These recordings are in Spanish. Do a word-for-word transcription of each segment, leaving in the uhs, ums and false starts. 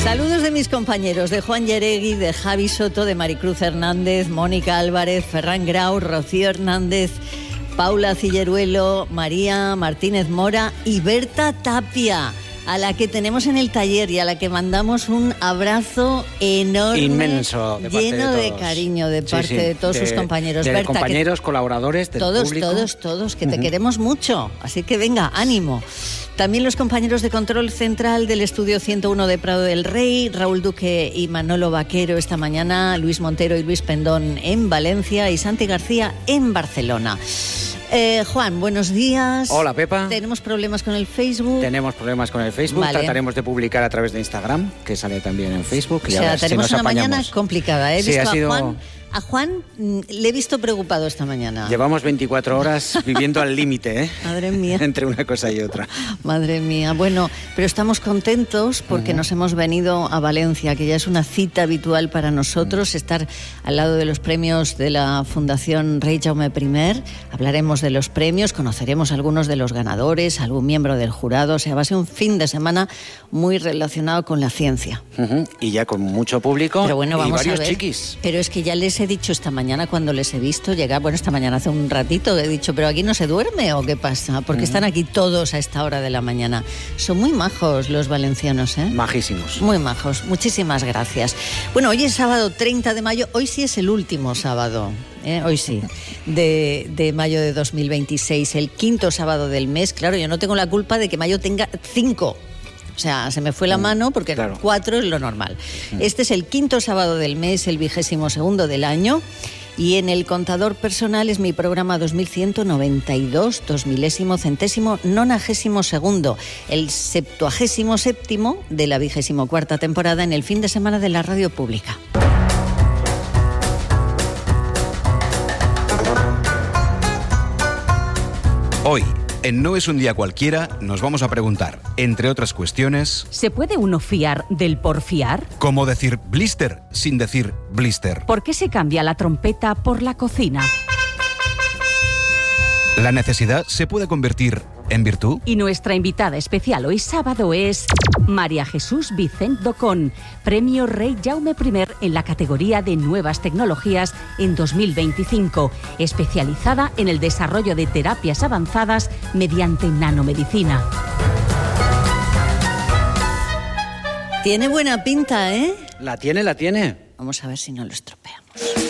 Saludos de mis compañeros, de Juan Yeregui, de Javi Soto, de Maricruz Hernández, Mónica Álvarez, Ferran Grau, Rocío Hernández, Paula Cilleruelo, María Martínez Mora y Berta Tapia, a la que tenemos en el taller y a la que mandamos un abrazo enorme, inmenso, de lleno parte de, de cariño de parte sí, sí, de todos de, sus compañeros. De Berta, compañeros, que, colaboradores, del todos, público. Todos, todos, que uh-huh. te queremos mucho, así que venga, ánimo. También los compañeros de control central del estudio ciento uno de Prado del Rey, Raúl Duque y Manolo Vaquero esta mañana, Luis Montero y Luis Pendón en Valencia y Santi García en Barcelona. Eh, Juan, buenos días. Hola, Pepa. ¿Tenemos problemas con el Facebook? Tenemos problemas con el Facebook. Vale. Trataremos de publicar a través de Instagram, que sale también en Facebook. O sea, tenemos si una apañamos. mañana complicada. He sí, visto ha sido... a Juan... A Juan le he visto preocupado esta mañana. Llevamos veinticuatro horas viviendo al límite, ¿eh? Madre mía. Entre una cosa y otra. Madre mía. Bueno, pero estamos contentos porque uh-huh. nos hemos venido a Valencia, que ya es una cita habitual para nosotros, uh-huh. estar al lado de los premios de la Fundación Rei Jaume primer. Hablaremos de los premios, conoceremos a algunos de los ganadores, algún miembro del jurado. O sea, va a ser un fin de semana muy relacionado con la ciencia. Uh-huh. Y ya con mucho público pero bueno, vamos y varios a ver. chiquis. Pero es que ya les he dicho esta mañana cuando les he visto llegar, bueno, esta mañana hace un ratito he dicho, pero aquí no se duerme o qué pasa, porque uh-huh. están aquí todos a esta hora de la mañana. Son muy majos los valencianos, ¿eh? Majísimos. Muy majos, muchísimas gracias. Bueno, hoy es sábado treinta de mayo, hoy sí es el último sábado, ¿eh? Hoy sí, de, de mayo de dos mil veintiséis, el quinto sábado del mes. Claro, yo no tengo la culpa de que mayo tenga cinco. O sea, se me fue la mano porque claro. cuatro es lo normal. Este es el quinto sábado del mes, el vigésimo segundo del año. Y en el contador personal es mi programa dos mil ciento noventa y dos, dos milésimo centésimo nonagésimo segundo, el septuagésimo séptimo de la vigésimo cuarta temporada en el fin de semana de la radio pública. Hoy, en No es un día cualquiera, nos vamos a preguntar, entre otras cuestiones... ¿Se puede uno fiar del porfiar? ¿Cómo decir blister sin decir blister? ¿Por qué se cambia la trompeta por la cocina? ¿La necesidad se puede convertir en virtud? Y nuestra invitada especial hoy sábado es María Jesús Vicent Docón, Premio Rei Jaume primer en la categoría de Nuevas Tecnologías en dos mil veinticinco, especializada en el desarrollo de terapias avanzadas mediante nanomedicina. Tiene buena pinta, ¿eh? La tiene, la tiene. Vamos a ver si no lo estropeamos.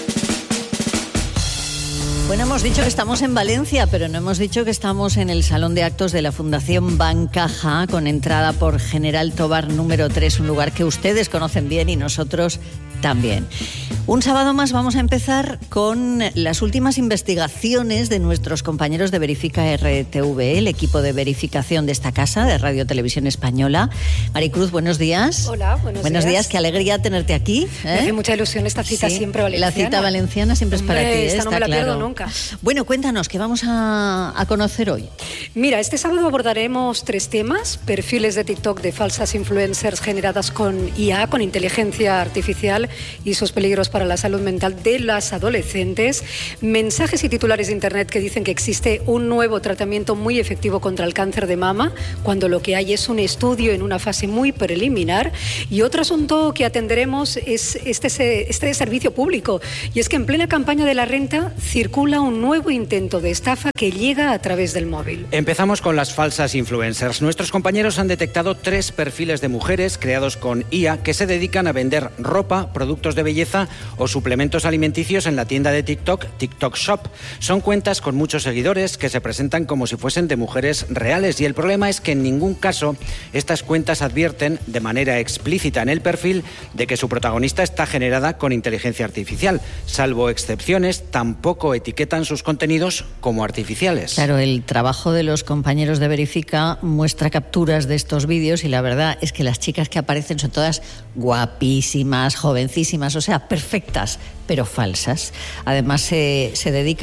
Bueno, hemos dicho que estamos en Valencia, pero no hemos dicho que estamos en el Salón de Actos de la Fundación Bancaja, con entrada por General Tobar número tres, un lugar que ustedes conocen bien y nosotros también. Un sábado más vamos a empezar con las últimas investigaciones de nuestros compañeros de Verifica R T V, el equipo de verificación de esta casa, de Radio Televisión Española. Maricruz, buenos días. Hola, buenos, buenos días. días. Qué alegría tenerte aquí, ¿eh? Me hace mucha ilusión esta cita, sí, siempre valenciana. La cita valenciana siempre Hombre, es para ti, ¿eh? Esta no me la claro. pierdo nunca. Bueno, cuéntanos, ¿qué vamos a, a conocer hoy? Mira, este sábado abordaremos tres temas: perfiles de TikTok de falsas influencers generadas con I A, con inteligencia artificial, y sus peligros para la salud mental de las adolescentes; mensajes y titulares de internet que dicen que existe un nuevo tratamiento muy efectivo contra el cáncer de mama, cuando lo que hay es un estudio en una fase muy preliminar; y otro asunto que atenderemos es este, este servicio público, y es que en plena campaña de la renta circula un nuevo intento de estafa que llega a través del móvil. Empezamos con las falsas influencers. Nuestros compañeros han detectado tres perfiles de mujeres creados con I A que se dedican a vender ropa, productos de belleza o suplementos alimenticios en la tienda de TikTok, TikTok Shop. Son cuentas con muchos seguidores que se presentan como si fuesen de mujeres reales, y el problema es que en ningún caso estas cuentas advierten de manera explícita en el perfil de que su protagonista está generada con inteligencia artificial. Salvo excepciones, tampoco etiquetan sus contenidos como artificiales. Claro, el trabajo de los compañeros de Verifica muestra capturas de estos vídeos y la verdad es que las chicas que aparecen son todas guapísimas, jovencísimas, o sea, perfectas, pero falsas. Además, se, se dedican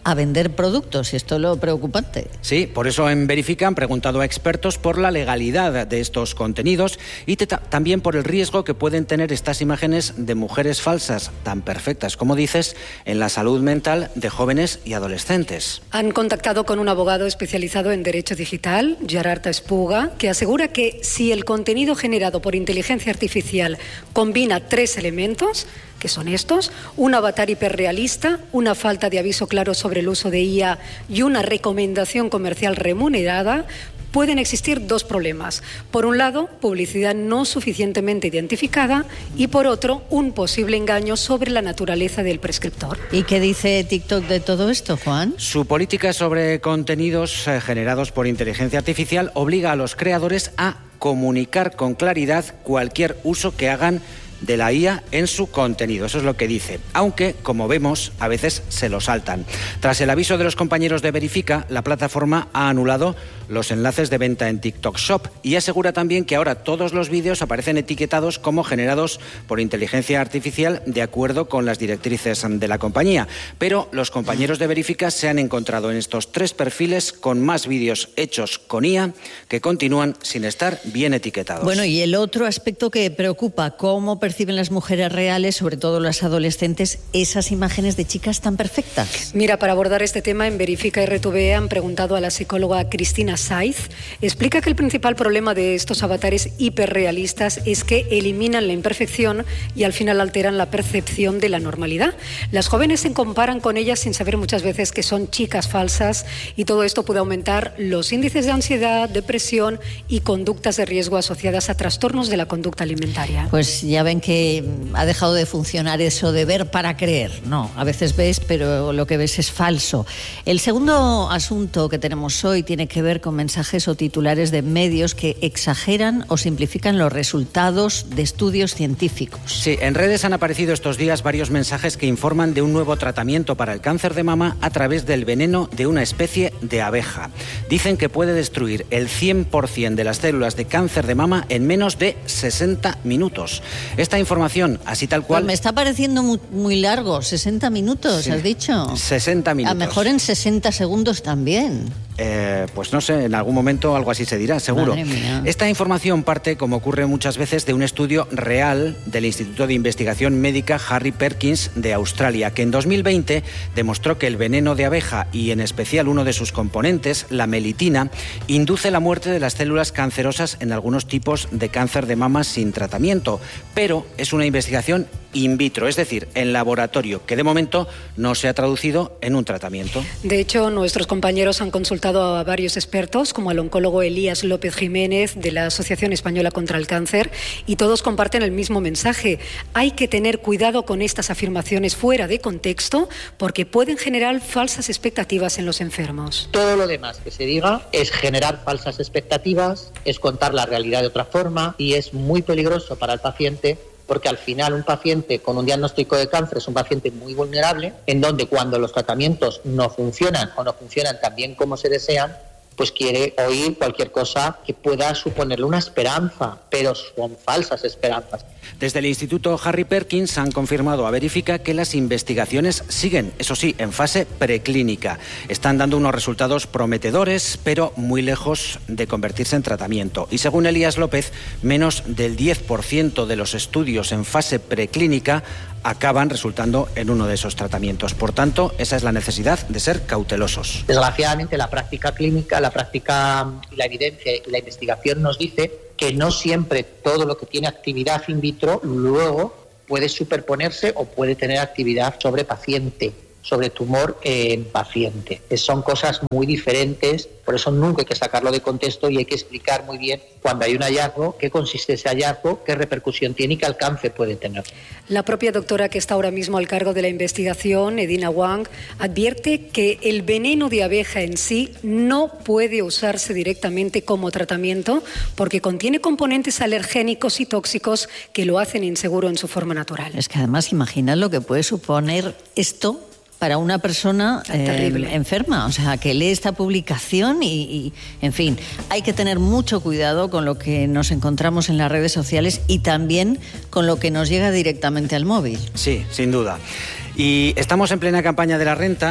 a vender productos, y esto es lo preocupante. Sí, por eso en Verifica han preguntado a expertos por la legalidad de estos contenidos y te, también por el riesgo que pueden tener estas imágenes de mujeres falsas, tan perfectas como dices, en la salud mental de jóvenes y adolescentes. Han contactado con un abogado especializado en derecho digital, Gerard Espuga, que asegura que si el contenido generado por inteligencia artificial combina tres elementos, que son estos: un avatar hiperrealista, una falta de aviso claro sobre el uso de I A y una recomendación comercial remunerada, pueden existir dos problemas. Por un lado, publicidad no suficientemente identificada y, por otro, un posible engaño sobre la naturaleza del prescriptor. ¿Y qué dice TikTok de todo esto, Juan? Su política sobre contenidos eh, generados por inteligencia artificial obliga a los creadores a comunicar con claridad cualquier uso que hagan de la I A en su contenido. Eso es lo que dice, aunque, como vemos, a veces se lo saltan. Tras el aviso de los compañeros de Verifica, la plataforma ha anulado los enlaces de venta en TikTok Shop y asegura también que ahora todos los vídeos aparecen etiquetados como generados por inteligencia artificial de acuerdo con las directrices de la compañía. Pero los compañeros de Verifica se han encontrado en estos tres perfiles con más vídeos hechos con I A que continúan sin estar bien etiquetados. Bueno, y el otro aspecto que preocupa, ¿cómo perciben las mujeres reales, sobre todo las adolescentes, esas imágenes de chicas tan perfectas? Mira, para abordar este tema en Verifica R T V E han preguntado a la psicóloga Cristina Saiz. Explica que el principal problema de estos avatares hiperrealistas es que eliminan la imperfección y al final alteran la percepción de la normalidad. Las jóvenes se comparan con ellas sin saber muchas veces que son chicas falsas, y todo esto puede aumentar los índices de ansiedad, depresión y conductas de riesgo asociadas a trastornos de la conducta alimentaria. Pues ya ven que ha dejado de funcionar eso de ver para creer. No, a veces ves, pero lo que ves es falso. El segundo asunto que tenemos hoy tiene que ver con mensajes o titulares de medios que exageran o simplifican los resultados de estudios científicos. Sí, en redes han aparecido estos días varios mensajes que informan de un nuevo tratamiento para el cáncer de mama a través del veneno de una especie de abeja. Dicen que puede destruir el cien por ciento de las células de cáncer de mama en menos de sesenta minutos. Esta información, así tal cual... Pues me está pareciendo muy, muy largo, sesenta minutos, sí, has dicho. sesenta minutos. A lo mejor en sesenta segundos también. Eh, pues no sé, en algún momento algo así se dirá, seguro. Madre mía. Esta información parte, como ocurre muchas veces, de un estudio real del Instituto de Investigación Médica Harry Perkins de Australia, que en dos mil veinte demostró que el veneno de abeja y en especial uno de sus componentes, la melitina, induce la muerte de las células cancerosas en algunos tipos de cáncer de mama sin tratamiento, pero es una investigación in vitro, es decir, en laboratorio, que de momento no se ha traducido en un tratamiento. De hecho, nuestros compañeros han consultado a varios expertos, como al oncólogo Elías López Jiménez de la Asociación Española contra el Cáncer, y todos comparten el mismo mensaje. Hay que tener cuidado con estas afirmaciones fuera de contexto porque pueden generar falsas expectativas en los enfermos. Todo lo demás que se diga es generar falsas expectativas, es contar la realidad de otra forma y es muy peligroso para el paciente, porque al final un paciente con un diagnóstico de cáncer es un paciente muy vulnerable, en donde cuando los tratamientos no funcionan o no funcionan tan bien como se desean, pues quiere oír cualquier cosa que pueda suponerle una esperanza, pero son falsas esperanzas. Desde el Instituto Harry Perkins han confirmado a Verifica que las investigaciones siguen, eso sí, en fase preclínica. Están dando unos resultados prometedores, pero muy lejos de convertirse en tratamiento. Y según Elías López, menos del diez por ciento de los estudios en fase preclínica acaban resultando en uno de esos tratamientos. Por tanto, esa es la necesidad de ser cautelosos. Desgraciadamente, la práctica clínica, la práctica y la evidencia y la investigación nos dice que no siempre todo lo que tiene actividad in vitro luego puede superponerse o puede tener actividad sobre paciente, sobre tumor en paciente. Son cosas muy diferentes, por eso nunca hay que sacarlo de contexto y hay que explicar muy bien cuando hay un hallazgo, qué consiste ese hallazgo, qué repercusión tiene y qué alcance puede tener. La propia doctora que está ahora mismo al cargo de la investigación, Edina Wang, advierte que el veneno de abeja en sí no puede usarse directamente como tratamiento porque contiene componentes alergénicos y tóxicos que lo hacen inseguro en su forma natural. Es que además imagina lo que puede suponer esto para una persona eh, enferma, o sea, que lee esta publicación y, y, en fin, hay que tener mucho cuidado con lo que nos encontramos en las redes sociales y también con lo que nos llega directamente al móvil. Sí, sin duda. Y estamos en plena campaña de la renta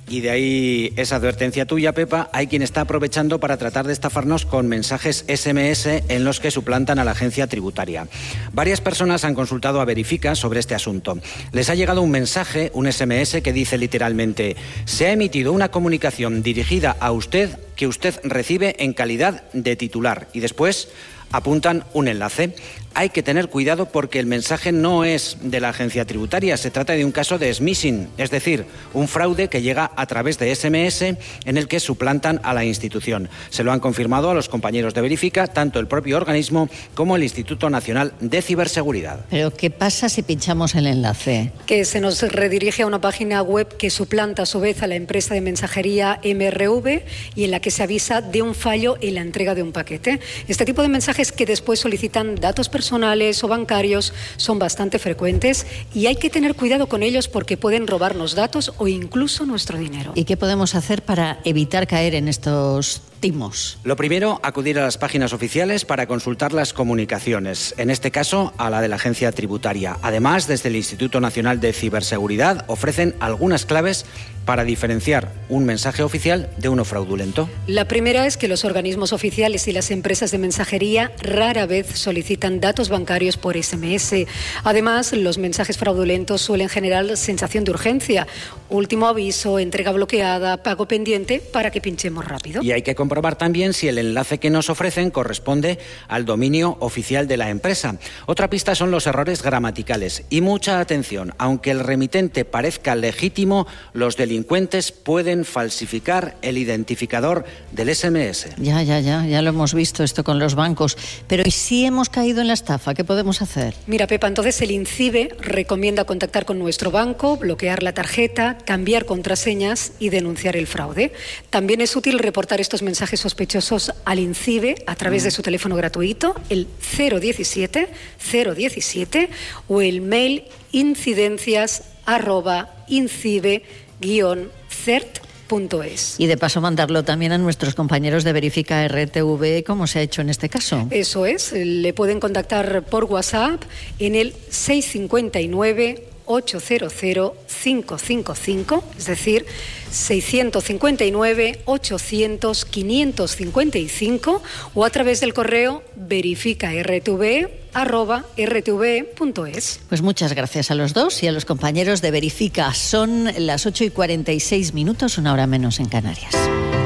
Y de ahí esa advertencia tuya, Pepa. Hay quien está aprovechando para tratar de estafarnos con mensajes ese eme ese en los que suplantan a la agencia tributaria. Varias personas han consultado a Verifica sobre este asunto. Les ha llegado un mensaje, un ese eme ese, que dice literalmente: se ha emitido una comunicación dirigida a usted que usted recibe en calidad de titular. Y después apuntan un enlace. Hay que tener cuidado porque el mensaje no es de la agencia tributaria, se trata de un caso de smishing, es decir, un fraude que llega a través de ese eme ese en el que suplantan a la institución. Se lo han confirmado a los compañeros de Verifica, tanto el propio organismo como el Instituto Nacional de Ciberseguridad. ¿Pero qué pasa si pinchamos el enlace? Que se nos redirige a una página web que suplanta a su vez a la empresa de mensajería eme erre ve y en la que se avisa de un fallo en la entrega de un paquete. Este tipo de mensajes que después solicitan datos personales personales o bancarios son bastante frecuentes y hay que tener cuidado con ellos porque pueden robarnos datos o incluso nuestro dinero. ¿Y qué podemos hacer para evitar caer en estos timos? Lo primero, acudir a las páginas oficiales para consultar las comunicaciones, en este caso a la de la agencia tributaria. Además, desde el Instituto Nacional de Ciberseguridad ofrecen algunas claves para diferenciar un mensaje oficial de uno fraudulento. La primera es que los organismos oficiales y las empresas de mensajería rara vez solicitan datos bancarios por ese eme ese. Además, los mensajes fraudulentos suelen generar sensación de urgencia, último aviso, entrega bloqueada, pago pendiente, para que pinchemos rápido. Y hay que comprobar también si el enlace que nos ofrecen corresponde al dominio oficial de la empresa. Otra pista son los errores gramaticales. Y mucha atención, aunque el remitente parezca legítimo, los delincuentes pueden falsificar el identificador del ese eme ese. Ya, ya, ya, ya lo hemos visto esto con los bancos. Pero ¿y si hemos caído en la estafa? ¿Qué podemos hacer? Mira, Pepa, entonces el INCIBE recomienda contactar con nuestro banco, bloquear la tarjeta, cambiar contraseñas y denunciar el fraude. También es útil reportar estos mensajes sospechosos al INCIBE a través de su teléfono gratuito, el cero diecisiete cero diecisiete, o el mail incidencias arroba incibe guión cert punto es. Y de paso mandarlo también a nuestros compañeros de Verifica erre te ve, como se ha hecho en este caso. Eso es, le pueden contactar por WhatsApp en el seis cinco nueve ocho cero cero cinco cinco cinco, es decir, seiscientos cincuenta y nueve ochocientos quinientos cincuenta y cinco, o a través del correo verifica erre te ve arroba erre te ve punto es. Pues muchas gracias a los dos y a los compañeros de Verifica. Son las ocho y cuarenta y seis minutos, una hora menos en Canarias.